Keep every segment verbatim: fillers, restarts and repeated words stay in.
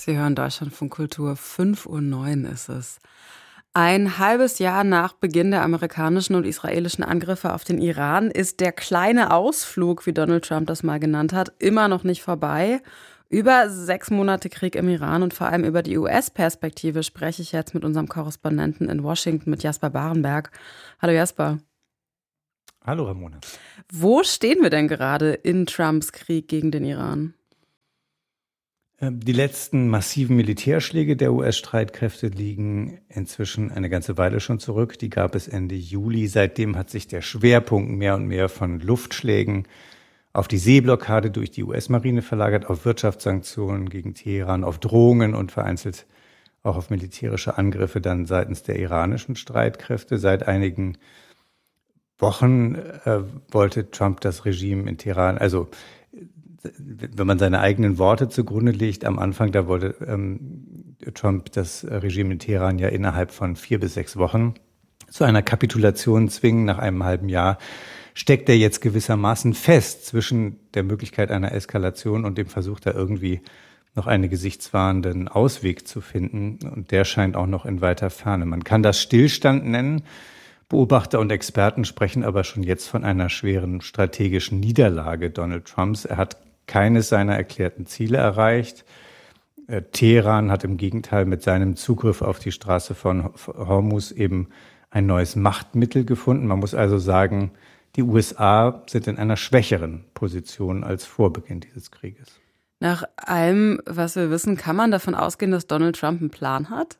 Sie hören Deutschlandfunk Kultur, fünf Uhr neun ist es. Ein halbes Jahr nach Beginn der amerikanischen und israelischen Angriffe auf den Iran ist der kleine Ausflug, wie Donald Trump das mal genannt hat, immer noch nicht vorbei. Über sechs Monate Krieg im Iran und vor allem über die U S-Perspektive spreche ich jetzt mit unserem Korrespondenten in Washington, mit Jasper Barenberg. Hallo Jasper. Hallo Ramona. Wo stehen wir denn gerade in Trumps Krieg gegen den Iran? Die letzten massiven Militärschläge der U S-Streitkräfte liegen inzwischen eine ganze Weile schon zurück. Die gab es Ende Juli. Seitdem hat sich der Schwerpunkt mehr und mehr von Luftschlägen auf die Seeblockade durch die U S-Marine verlagert, auf Wirtschaftssanktionen gegen Teheran, auf Drohungen und vereinzelt auch auf militärische Angriffe dann seitens der iranischen Streitkräfte. Seit einigen Wochen äh, wollte Trump das Regime in Teheran, also wenn man seine eigenen Worte zugrunde legt, am Anfang, da wollte ähm, Trump das Regime in Teheran ja innerhalb von vier bis sechs Wochen zu einer Kapitulation zwingen. Nach einem halben Jahr steckt er jetzt gewissermaßen fest zwischen der Möglichkeit einer Eskalation und dem Versuch, da irgendwie noch einen gesichtswahrenden Ausweg zu finden. Und der scheint auch noch in weiter Ferne. Man kann das Stillstand nennen. Beobachter und Experten sprechen aber schon jetzt von einer schweren strategischen Niederlage Donald Trumps. Er hat keines seiner erklärten Ziele erreicht. Äh, Teheran hat im Gegenteil mit seinem Zugriff auf die Straße von Hormuz eben ein neues Machtmittel gefunden. Man muss also sagen, die U S A sind in einer schwächeren Position als vor Beginn dieses Krieges. Nach allem, was wir wissen, kann man davon ausgehen, dass Donald Trump einen Plan hat?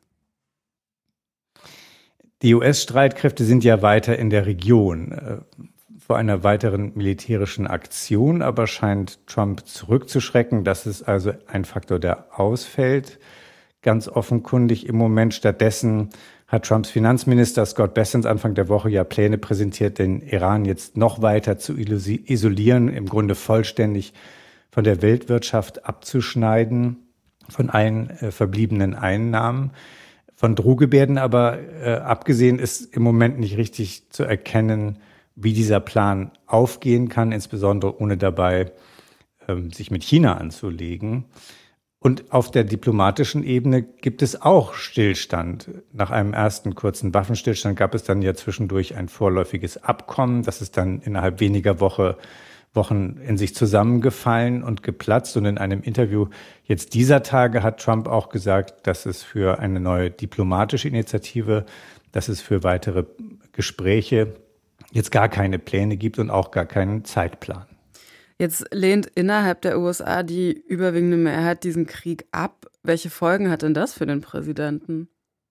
Die U S-Streitkräfte sind ja weiter in der Region. Äh, vor einer weiteren militärischen Aktion aber scheint Trump zurückzuschrecken. Das ist also ein Faktor, der ausfällt, ganz offenkundig im Moment. Stattdessen hat Trumps Finanzminister Scott Bessent Anfang der Woche ja Pläne präsentiert, den Iran jetzt noch weiter zu isolieren, im Grunde vollständig von der Weltwirtschaft abzuschneiden, von allen äh, verbliebenen Einnahmen. Von Drohgebärden aber äh, abgesehen ist im Moment nicht richtig zu erkennen, wie dieser Plan aufgehen kann, insbesondere ohne dabei ähm, sich mit China anzulegen. Und auf der diplomatischen Ebene gibt es auch Stillstand. Nach einem ersten kurzen Waffenstillstand gab es dann ja zwischendurch ein vorläufiges Abkommen. Das ist dann innerhalb weniger Woche, Wochen in sich zusammengefallen und geplatzt. Und in einem Interview jetzt dieser Tage hat Trump auch gesagt, dass es für eine neue diplomatische Initiative, dass es für weitere Gespräche jetzt gar keine Pläne gibt und auch gar keinen Zeitplan. Jetzt lehnt innerhalb der U S A die überwiegende Mehrheit diesen Krieg ab. Welche Folgen hat denn das für den Präsidenten?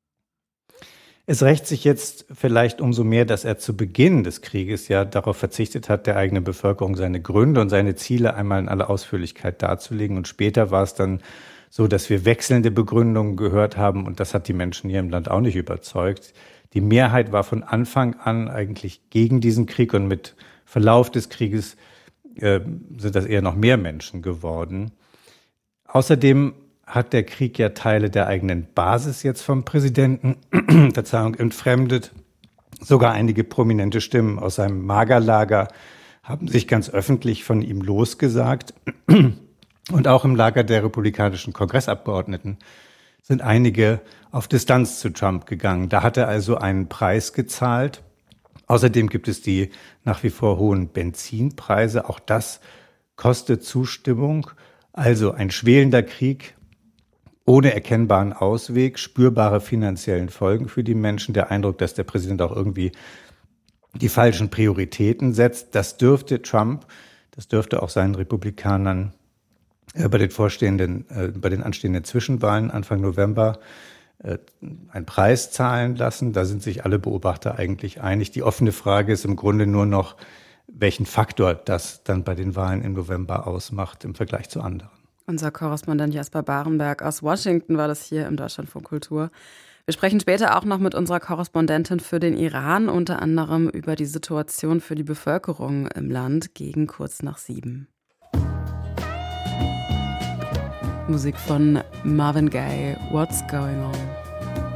Es rächt sich jetzt vielleicht umso mehr, dass er zu Beginn des Krieges ja darauf verzichtet hat, der eigenen Bevölkerung seine Gründe und seine Ziele einmal in aller Ausführlichkeit darzulegen. Und später war es dann so, dass wir wechselnde Begründungen gehört haben und das hat die Menschen hier im Land auch nicht überzeugt. Die Mehrheit war von Anfang an eigentlich gegen diesen Krieg und mit Verlauf des Krieges äh, sind das eher noch mehr Menschen geworden. Außerdem hat der Krieg ja Teile der eigenen Basis jetzt vom Präsidenten, Verzeihung, entfremdet. Sogar einige prominente Stimmen aus seinem Magerlager haben sich ganz öffentlich von ihm losgesagt. Und auch im Lager der republikanischen Kongressabgeordneten sind einige auf Distanz zu Trump gegangen. Da hat er also einen Preis gezahlt. Außerdem gibt es die nach wie vor hohen Benzinpreise. Auch das kostet Zustimmung. Also ein schwelender Krieg ohne erkennbaren Ausweg, spürbare finanziellen Folgen für die Menschen. Der Eindruck, dass der Präsident auch irgendwie die falschen Prioritäten setzt. Das dürfte Trump, das dürfte auch seinen Republikanern bei den vorstehenden, bei den anstehenden Zwischenwahlen Anfang November einen Preis zahlen lassen. Da sind sich alle Beobachter eigentlich einig. Die offene Frage ist im Grunde nur noch, welchen Faktor das dann bei den Wahlen im November ausmacht im Vergleich zu anderen. Unser Korrespondent Jasper Barenberg aus Washington war das hier im Deutschlandfunk Kultur. Wir sprechen später auch noch mit unserer Korrespondentin für den Iran, unter anderem über die Situation für die Bevölkerung im Land gegen kurz nach sieben. Musik von Marvin Gaye, What's Going On?